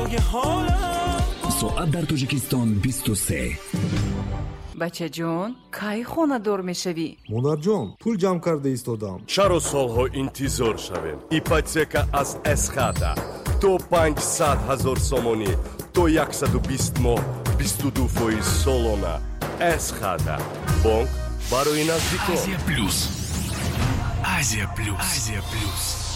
соат дар тоҷикистон 23. бачаҷон кай хонадор мешавӣ? монарҷон, пул ҷамъ карда истодам. чаро солҳо интизор шавем? ипотека аз эсхата то 500,000 сомонӣ то 120 моҳ 22% солона. эсхата бонк барои наздикон. Азия плюс.